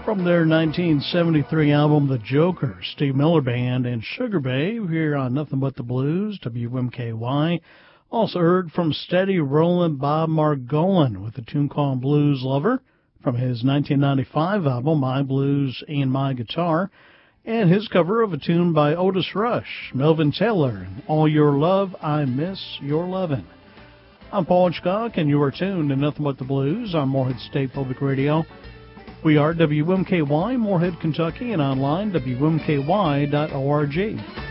From their 1973 album, The Joker, Steve Miller Band and Sugar Babe here on Nothing But the Blues, WMKY. Also heard from Steady Rollin' Bob Margolin with a tune called Blues Lover from his 1995 album, My Blues and My Guitar, and his cover of a tune by Otis Rush, Melvin Taylor, and All Your Love, I Miss Your Lovin'. I'm Paul Hitchcock, and you are tuned to Nothing But the Blues on Morehead State Public Radio. We are WMKY, Morehead, Kentucky, and online, WMKY.org.